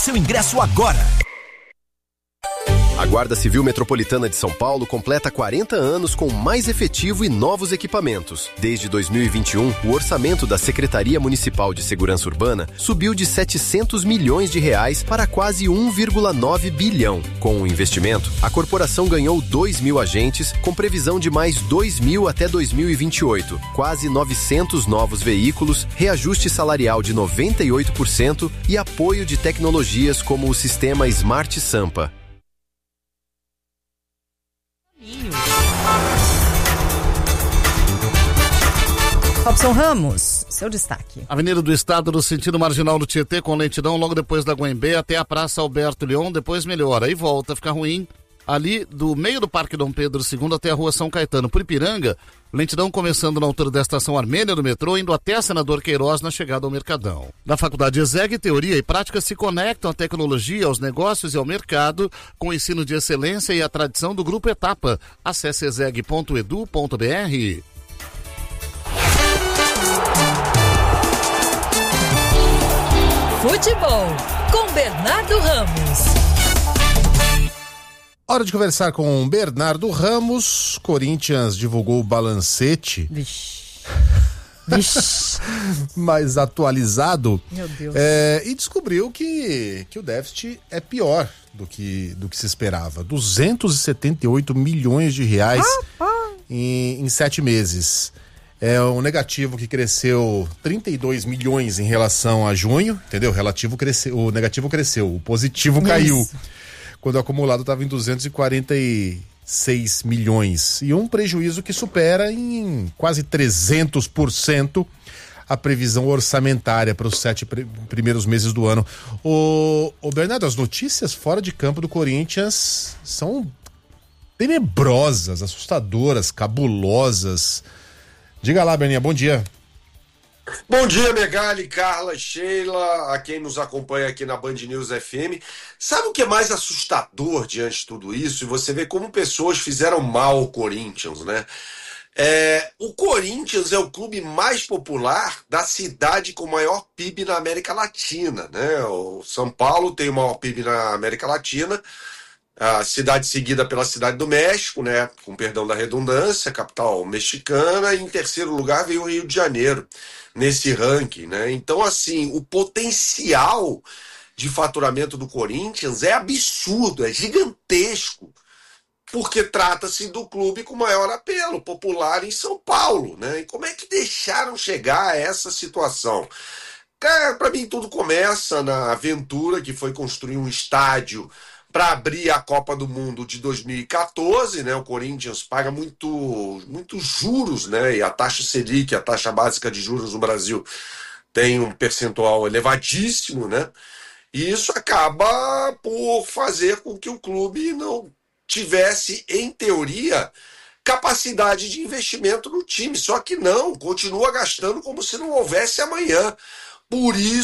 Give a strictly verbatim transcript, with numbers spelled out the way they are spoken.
seu ingresso agora. A Guarda Civil Metropolitana de São Paulo completa quarenta anos com mais efetivo e novos equipamentos. Desde dois mil e vinte e um, o orçamento da Secretaria Municipal de Segurança Urbana subiu de setecentos milhões de reais para quase um vírgula nove bilhão. Com o investimento, a corporação ganhou dois mil agentes, com previsão de mais dois mil até dois mil e vinte e oito, quase novecentos novos veículos, reajuste salarial de noventa e oito por cento e apoio de tecnologias como o sistema Smart Sampa. Robson Ramos, seu destaque. Avenida do Estado, no sentido marginal do Tietê, com lentidão logo depois da Guembê até a Praça Alberto Leon, depois melhora. Aí volta a ficar ruim ali do meio do Parque Dom Pedro segundo até a Rua São Caetano. Por Ipiranga, lentidão começando na altura da Estação Armênia do metrô, indo até a Senador Queiroz na chegada ao Mercadão. Na Faculdade ESEG, teoria e prática se conectam à tecnologia, aos negócios e ao mercado, com o ensino de excelência e a tradição do Grupo Etapa. Acesse exeg ponto edu ponto br. Futebol, com Bernardo Ramos. Hora de conversar com Bernardo Ramos. Corinthians divulgou o balancete. Vixe. Vixe. Mais atualizado. Meu Deus. É, e descobriu que, que o déficit é pior do que, do que se esperava. duzentos e setenta e oito milhões de reais ah, em, em sete meses. É um negativo que cresceu trinta e dois milhões em relação a junho, entendeu? O relativo cresceu, o negativo cresceu, o positivo Isso. caiu. Quando o acumulado estava em duzentos e quarenta e seis milhões. E um prejuízo que supera em quase trezentos por cento a previsão orçamentária para os sete pr- primeiros meses do ano. O, o Bernardo, as notícias fora de campo do Corinthians são tenebrosas, assustadoras, cabulosas. Diga lá, Berninha, bom dia. Bom dia, Megali, Carla, Sheila, a quem nos acompanha aqui na Band News F M. Sabe o que é mais assustador diante de tudo isso? E você vê como pessoas fizeram mal ao Corinthians, né? É, o Corinthians é o clube mais popular da cidade com o maior P I B na América Latina, né? O São Paulo tem o maior P I B na América Latina, a cidade seguida pela Cidade do México, né? Com perdão da redundância, capital mexicana, e em terceiro lugar veio o Rio de Janeiro nesse ranking, né? Então, assim, o potencial de faturamento do Corinthians é absurdo, é gigantesco, porque trata-se do clube com maior apelo popular em São Paulo, né? E como é que deixaram chegar a essa situação? Para mim, tudo começa na aventura que foi construir um estádio para abrir a Copa do Mundo de dois mil e quatorze, né? O Corinthians paga muito, muitos juros, né? E a taxa Selic, a taxa básica de juros no Brasil, tem um percentual elevadíssimo, né? E isso acaba por fazer com que o clube não tivesse, em teoria, capacidade de investimento no time. Só que não, continua gastando como se não houvesse amanhã. Por isso